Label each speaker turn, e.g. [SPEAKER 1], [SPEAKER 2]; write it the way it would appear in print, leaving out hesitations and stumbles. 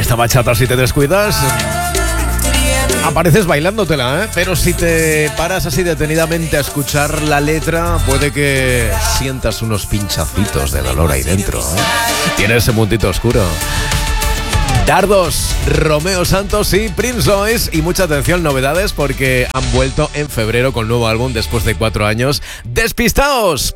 [SPEAKER 1] Esta bachata, si te descuidas, apareces bailándotela, ¿eh? Pero si te paras así detenidamente a escuchar la letra, puede que sientas unos pinchacitos de dolor ahí dentro, ¿eh? Tiene ese puntito oscuro. Dardos, Romeo Santos y Prince Royce. Y mucha atención, novedades, porque han vuelto en febrero con nuevo álbum después de 4 años. ¡Despistaos!